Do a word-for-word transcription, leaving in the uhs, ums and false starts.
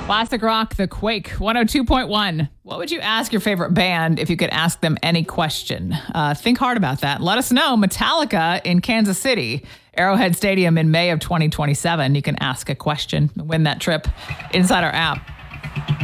Classic rock, The Quake, one oh two point one. What would you ask your favorite band if you could ask them any question? Uh, think hard about that. Let us know. Metallica in Kansas City, Arrowhead Stadium in May of twenty twenty-seven. You can ask a question and win that trip inside our app.